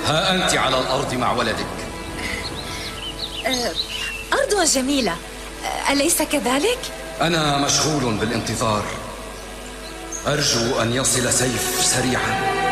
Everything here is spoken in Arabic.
ها أنت على الأرض مع ولدك. أرض جميلة، أليس كذلك؟ أنا مشغول بالانتظار، أرجو أن يصل سيف سريعا.